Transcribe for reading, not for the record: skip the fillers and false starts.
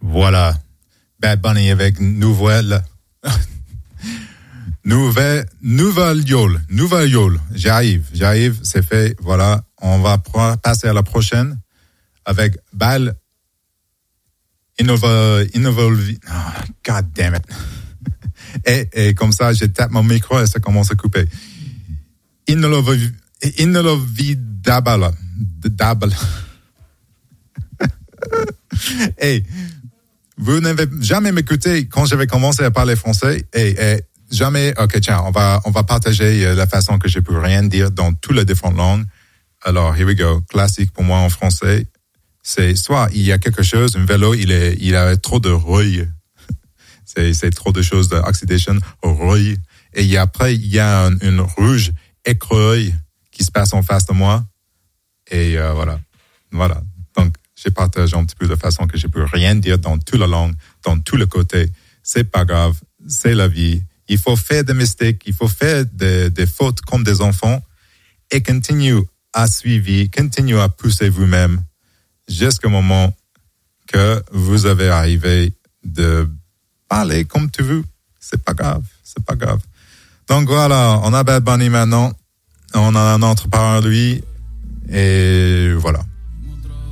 Voilà. Bad Bunny avec nouvelle yole. J'arrive, c'est fait. Voilà. On va passer à la prochaine avec Bal Innovolvi. Oh, God damn it. Et comme ça, je tape mon micro et ça commence à couper. Innovolvidabala. Hey, vous n'avez jamais m'écouté quand j'avais commencé à parler français et jamais. Ok, tiens, on va partager la façon que je peux rien dire dans toutes les différentes langues. Alors, here we go. Classique pour moi en français, c'est soit il y a quelque chose, un vélo, il a trop de rouille. C'est trop de choses d'oxydation, rouille. Et après, il y a une rouge écreuil qui se passe en face de moi. Et voilà. Donc, j'ai partagé un petit peu de façon que je peux rien dire dans toute la langue, dans tous les côtés. C'est pas grave, c'est la vie. Il faut faire des mistakes, il faut faire des fautes comme des enfants et continue à suivre, continue à pousser vous-même jusqu'au moment que vous avez arrivé de parler comme tu veux. C'est pas grave. Donc voilà, on a Bad Bunny maintenant, on a un autre par lui et voilà.